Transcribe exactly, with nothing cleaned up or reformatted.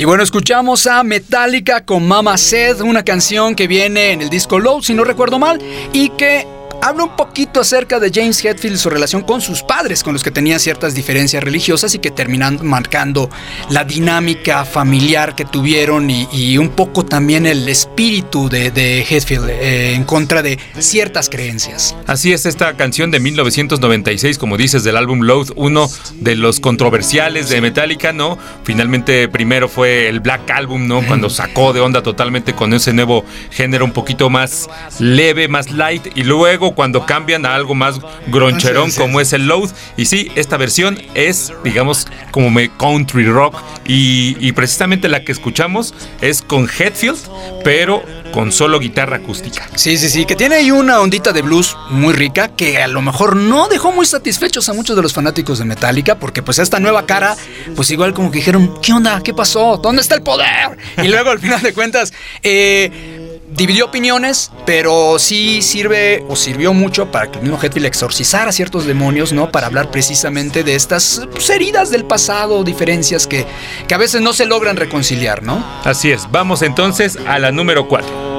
Y bueno, escuchamos a Metallica con Mama Said, una canción que viene en el disco Load, si no recuerdo mal, y que habla un poquito acerca de James Hetfield y su relación con sus padres, con los que tenía ciertas diferencias religiosas y que terminan marcando la dinámica familiar que tuvieron y, y un poco también el espíritu de, de Hetfield eh, en contra de ciertas creencias. Así es, esta canción de mil novecientos noventa y seis, como dices, del álbum Load, uno de los controversiales de Metallica, ¿no? Finalmente primero fue el Black Album, ¿no? Cuando sacó de onda totalmente con ese nuevo género un poquito más leve, más light, y luego cuando cambian a algo más groncherón, sí, sí, como sí. es el Load. Y sí, esta versión es, digamos, como country rock, y, y precisamente la que escuchamos es con Hetfield, pero con solo guitarra acústica. Sí, sí, sí, que tiene ahí una ondita de blues muy rica, que a lo mejor no dejó muy satisfechos a muchos de los fanáticos de Metallica, porque pues esta nueva cara, pues igual como que dijeron, ¿qué onda? ¿Qué pasó? ¿Dónde está el poder? Y luego al final de cuentas, eh... dividió opiniones, pero sí sirve o sirvió mucho para que el mismo Hetfield exorcizara ciertos demonios, ¿no? Para hablar precisamente de estas pues, heridas del pasado, diferencias que, que a veces no se logran reconciliar, ¿no? Así es, vamos entonces a la número cuatro.